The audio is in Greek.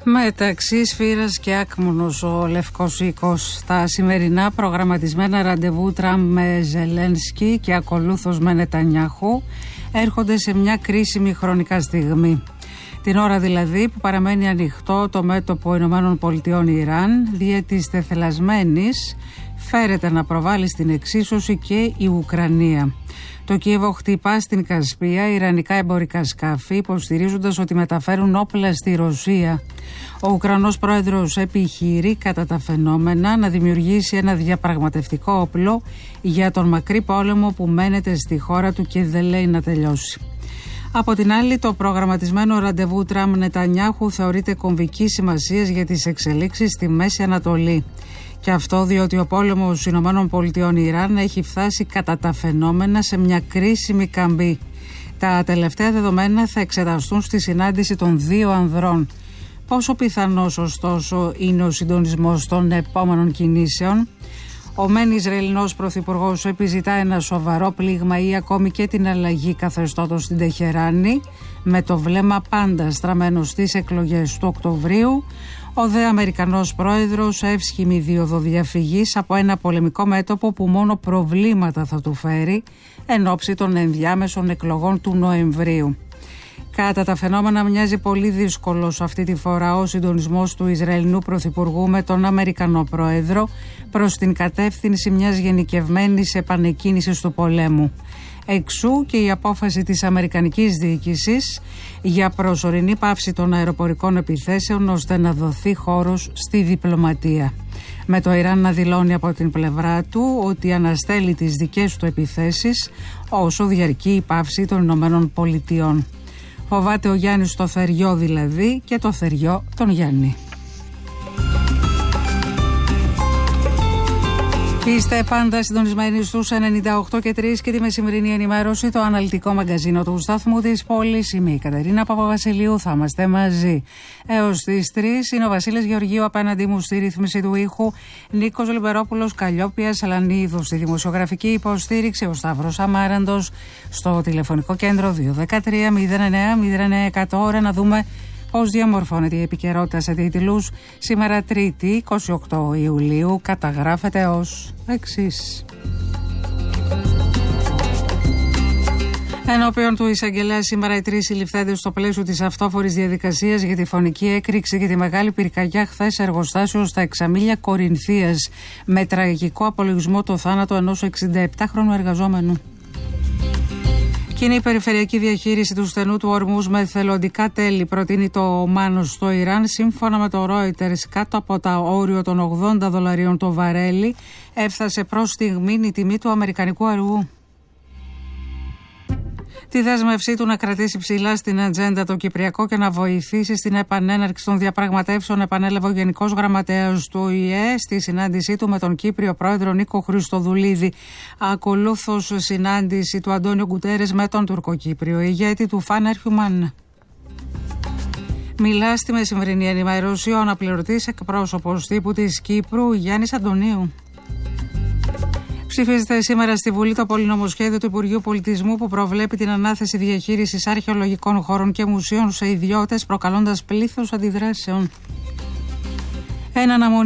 Μεταξύ Σφύρας και Άκμονος ο Λευκός Οίκος. Τα σημερινά προγραμματισμένα ραντεβού Τραμπ με Ζελένσκι και ακολούθως με Νετανιάχου έρχονται σε μια κρίσιμη χρονικά στιγμή. Την ώρα δηλαδή που παραμένει ανοιχτό το μέτωπο ΗΠΑ-Ιράν, δια της τεθελασμένης φέρεται να προβάλλει στην εξίσωση και η Ουκρανία. Το Κίεβο χτυπά στην Κασπία ιρανικά εμπορικά σκάφη, υποστηρίζοντας ότι μεταφέρουν όπλα στη Ρωσία. Ο Ουκρανός πρόεδρος επιχειρεί κατά τα φαινόμενα να δημιουργήσει ένα διαπραγματευτικό όπλο για τον μακρύ πόλεμο που μένεται στη χώρα του και δεν λέει να τελειώσει. Από την άλλη, το προγραμματισμένο ραντεβού Τραμπ-Νετανιάχου θεωρείται κομβική σημασίας για τις εξελίξεις στη Μέση Ανατολή. Και αυτό διότι ο πόλεμος ΗΠΑ-Ιράν έχει φτάσει κατά τα φαινόμενα σε μια κρίσιμη καμπή. Τα τελευταία δεδομένα θα εξεταστούν στη συνάντηση των δύο ανδρών. Πόσο πιθανός ωστόσο είναι ο συντονισμός των επόμενων κινήσεων? Ο μεν Ισραηλινός πρωθυπουργός επιζητά ένα σοβαρό πλήγμα ή ακόμη και την αλλαγή καθεστώτος στην Τεχεράνη, με το βλέμμα πάντα στραμμένο στις εκλογές του Οκτωβρίου. Ο δε Αμερικανός πρόεδρος εύσχημη δίωδο διαφυγής από ένα πολεμικό μέτωπο που μόνο προβλήματα θα του φέρει εν ώψη των ενδιάμεσων εκλογών του Νοεμβρίου. Κατά τα φαινόμενα μοιάζει πολύ δύσκολος αυτή τη φορά ο συντονισμός του Ισραηλινού πρωθυπουργού με τον Αμερικανό πρόεδρο προς την κατεύθυνση μιας γενικευμένης επανεκκίνησης του πολέμου. Εξού και η απόφαση της Αμερικανικής διοίκησης για προσωρινή πάυση των αεροπορικών επιθέσεων ώστε να δοθεί χώρος στη διπλωματία. Με το Ιράν να δηλώνει από την πλευρά του ότι αναστέλει τις δικές του επιθέσεις όσο διαρκεί η πάυση των Ηνωμένων Πολιτειών. Φοβάται ο Γιάννης το θεριό δηλαδή και το θεριό τον Γιάννη. Είστε πάντα συντονισμένοι στους 98 και 3 και τη μεσημερινή ενημέρωση, το αναλυτικό μαγκαζίνο του σταθμού της πόλης. Είμαι η Κατερίνα Παπαβασιλείου, θα είμαστε μαζί έως τις 3. Είναι ο Βασίλης Γεωργίου απέναντί μου στη ρύθμιση του ήχου, Νίκος Λιμπερόπουλος, Καλλιόπια Σαλανίδου στη δημοσιογραφική υποστήριξη, ο Σταύρος Αμάραντος στο τηλεφωνικό κέντρο 213-09-09-100. Ώρα να δούμε πώς διαμορφώνεται η επικαιρότητα σε τίτλους. Σήμερα Τρίτη, 28 Ιουλίου, καταγράφεται ως εξής. Ενώπιον του εισαγγελέα σήμερα οι τρεις συλληφθέντες στο πλαίσιο της αυτόφορης διαδικασίας για τη φωνική έκρηξη και τη μεγάλη πυρκαγιά χθες εργοστάσιο στα Εξαμήλια Κορινθίας, με τραγικό απολογισμό το θάνατο ενός 67χρονου εργαζόμενου. Κοινή περιφερειακή διαχείριση του στενού του Ορμούς με εθελοντικά τέλη προτείνει το Μάνος στο Ιράν. Σύμφωνα με το Reuters, κάτω από τα όριο των $80 το βαρέλι έφτασε προς στιγμήν η τιμή του αμερικανικού αργού. Τη δέσμευσή του να κρατήσει ψηλά στην ατζέντα το Κυπριακό και να βοηθήσει στην επανέναρξη των διαπραγματεύσεων επανέλαβε ο Γενικός Γραμματέας του ΟΗΕ στη συνάντησή του με τον Κύπριο πρόεδρο Νίκο Χριστοδουλίδη. Ακολούθως συνάντηση του Αντώνιο Γκουτέρες με τον Τουρκοκύπριο ηγέτη του Φάνερ Χιουμάν. Μιλά στη μεσημερινή ενημέρωση ο αναπληρωτής εκπρόσωπος τύπου της Κύπρου Γιάννης Αντωνίου. Ψηφίζεται σήμερα στη Βουλή το πολυνομοσχέδιο του Υπουργείου Πολιτισμού που προβλέπει την ανάθεση διαχείρισης αρχαιολογικών χώρων και μουσείων σε ιδιώτες, προκαλώντας πλήθος αντιδράσεων.